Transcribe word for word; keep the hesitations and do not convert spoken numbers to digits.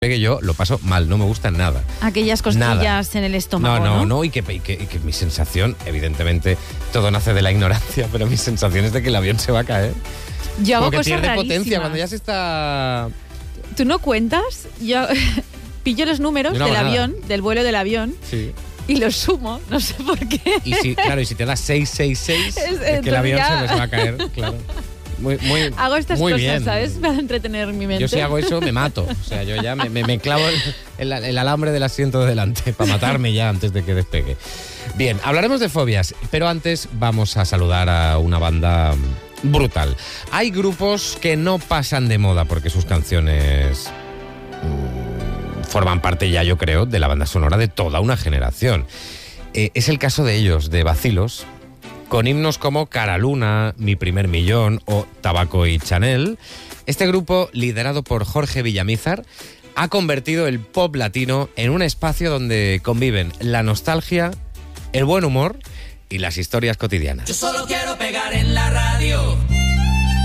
que yo lo paso mal, no me gusta nada. Aquellas costillas Nada. en el estómago, No, no, ¿no? no, y que, y, que, y que mi sensación, evidentemente, todo nace de la ignorancia, pero mi sensación es de que el avión se va a caer. Yo hago Porque cosas pierde rarísimas. potencia cuando ya se está... ¿Tú no cuentas? Yo pillo los números Yo no del hago nada. avión, del vuelo del avión, Sí. y los sumo, no sé por qué. Y si, claro, y si te da seis seis seis, Es- es, que el entonces avión ya- se, me- se va a caer, claro. Muy, muy, Hago estas muy cosas, bien. ¿sabes? Para entretener mi mente. Yo si hago eso me mato. O sea, yo ya me, me, me clavo el, el, el alambre del asiento de delante para matarme ya antes de que despegue. Bien, hablaremos de fobias, pero antes vamos a saludar a una banda brutal. Hay grupos que no pasan de moda porque sus canciones mmm, forman parte ya, yo creo, de la banda sonora de toda una generación. Eh, es el caso de ellos, de Bacilos, con himnos como Cara Luna, Mi Primer Millón o Tabaco y Chanel. Este grupo, liderado por Jorge Villamizar, ha convertido el pop latino en un espacio donde conviven la nostalgia, el buen humor y las historias cotidianas. Yo solo quiero pegar en la radio